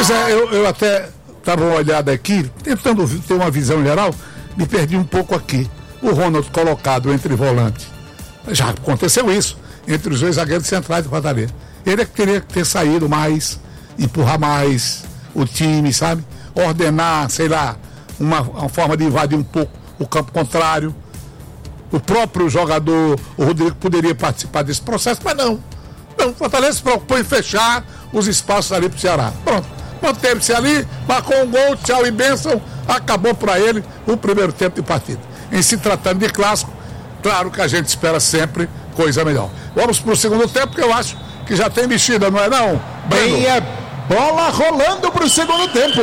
Pois é, eu até estava uma olhada aqui, tentando ter uma visão geral, me perdi um pouco aqui. O Ronald colocado entre volante. Já aconteceu isso, entre os dois zagueiros centrais do Fortaleza. Ele é que teria que ter saído mais, empurrar mais o time, sabe? Ordenar, sei lá, uma forma de invadir um pouco o campo contrário. O próprio jogador, o Rodrigo, poderia participar desse processo, mas não. Não, o Fortaleza se preocupou em fechar os espaços ali para o Ceará. Pronto, manteve-se ali, marcou um gol, tchau e bênção, acabou para ele o primeiro tempo de partida. Em se tratando de clássico, claro que a gente espera sempre coisa melhor. Vamos para o segundo tempo, que eu acho que já tem mexida, não é não? Bem, é bola rolando para o segundo tempo.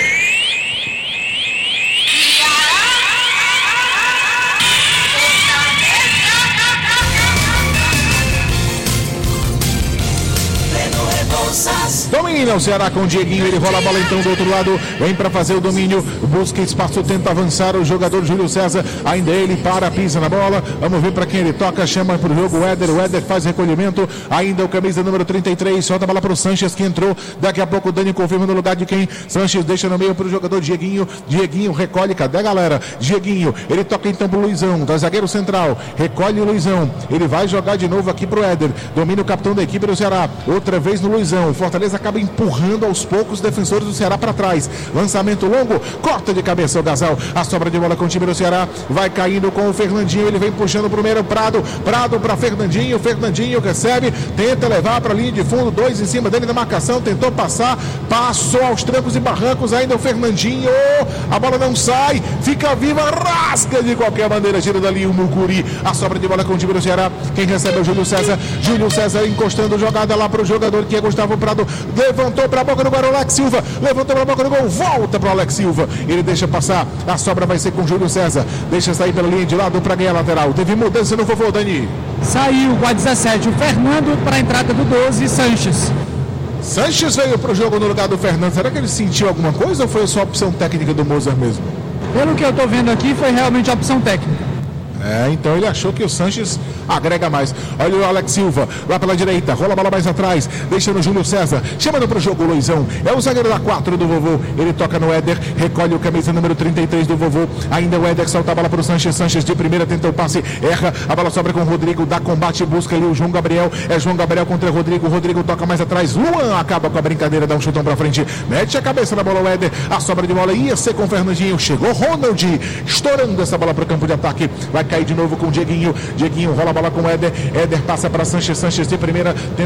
Domina o Ceará com o Dieguinho, ele rola a bola então do outro lado, vem para fazer o domínio, busca espaço, tenta avançar o jogador Júlio César, ainda ele para, pisa na bola, vamos ver para quem ele toca, chama pro jogo o Éder faz recolhimento, ainda o camisa número 33, solta a bola pro Sanches que entrou, daqui a pouco o Dani confirma no lugar de quem? Sanches deixa no meio pro jogador Dieguinho recolhe, cadê a galera? Dieguinho, ele toca então pro Luizão, da zagueiro central, recolhe o Luizão, ele vai jogar de novo aqui pro Éder, domina o capitão da equipe do Ceará, outra vez no Luizão, o Fortaleza acaba empurrando aos poucos os defensores do Ceará para trás. Lançamento longo, corta de cabeça o Gasal. A sobra de bola com o time do Ceará. Vai caindo com o Fernandinho. Ele vem puxando o primeiro Prado para Fernandinho. Fernandinho recebe, tenta levar para a linha de fundo. 2 em cima dele na marcação. Tentou passar, passou aos trancos e barrancos. Ainda o Fernandinho. A bola não sai, fica viva, rasga de qualquer maneira. Gira dali o Mucuri. A sobra de bola com o time do Ceará. Quem recebe é o Júlio César. Júlio César encostando jogada lá para o jogador que é Gustavo Prado. Levantou para a boca do gol, Alex Silva. Levantou para a boca do gol, volta para o Alex Silva. Ele deixa passar. A sobra vai ser com o Júlio César. Deixa sair pela linha de lado para ganhar a lateral. Teve mudança no vovô, Dani. Saiu com a 17 o Fernando para a entrada do 12, Sanches. Sanches veio para o jogo no lugar do Fernando. Será que ele sentiu alguma coisa ou foi só a opção técnica do Mozart mesmo? Pelo que eu estou vendo aqui, foi realmente a opção técnica. Então ele achou que o Sanches agrega mais. Olha o Alex Silva, lá pela direita, rola a bola mais atrás, deixando o Júlio César, chamando para o jogo o Luizão, é o zagueiro da 4 do vovô, ele toca no Éder, recolhe o camisa número 33 do vovô, ainda o Éder solta a bola para o Sanches, Sanches de primeira, tenta o passe, erra, a bola sobra com o Rodrigo, dá combate, busca ali o João Gabriel, é João Gabriel contra o Rodrigo toca mais atrás, Luan acaba com a brincadeira, dá um chutão para frente, mete a cabeça na bola o Éder, a sobra de bola ia ser com o Fernandinho, chegou Ronald, estourando essa bola para o campo de ataque, vai cair de novo com o Dieguinho rola a bola com o Éder passa para Sanches de primeira,